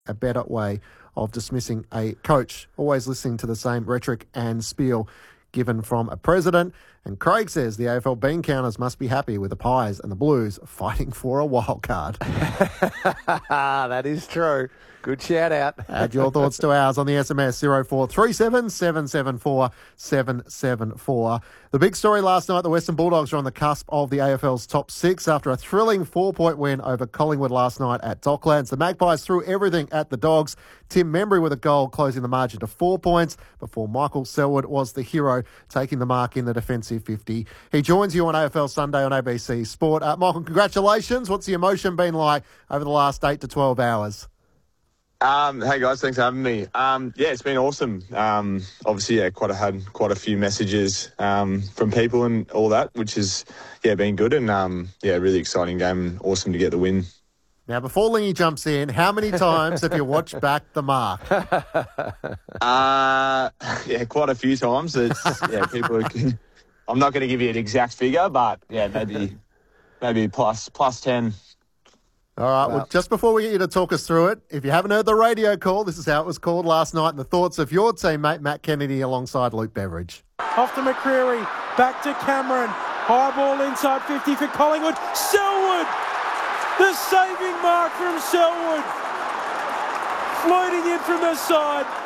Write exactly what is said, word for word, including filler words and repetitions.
a better way of dismissing a coach. Always listening to the same rhetoric and spiel given from a president. And Craig says the A F L bean counters must be happy with the Pies and the Blues fighting for a wild card. That is true. Good shout out. Add your thoughts to ours on the S M S zero four three seven, seven seven four, seven seven four. The big story last night, the Western Bulldogs are on the cusp of the A F L's top six after a thrilling four-point win over Collingwood last night at Docklands. The Magpies threw everything at the Dogs. Tim Membry with a goal closing the margin to four points before Michael Selwood was the hero, taking the mark in the defensive fifty. He joins you on A F L Sunday on A B C Sport. Uh, Michael, congratulations. What's the emotion been like over the last eight to twelve hours? Um, hey guys, thanks for having me. Um, yeah, it's been awesome. Um, obviously, yeah, quite a had quite a few messages um, from people and all that, which has yeah been good and um, yeah, really exciting game and awesome to get the win. Now, before Lingy jumps in, how many times have you watched back the mark? Uh, yeah, quite a few times. It's yeah, people. Are, I'm not going to give you an exact figure, but yeah, maybe maybe plus plus ten. All right, well, just before we get you to talk us through it, if you haven't heard the radio call, this is how it was called last night and the thoughts of your teammate Matt Kennedy alongside Luke Beveridge. Off to McCreary, back to Cameron, high ball inside fifty for Collingwood, Selwood, the saving mark from Selwood, floating in from the side.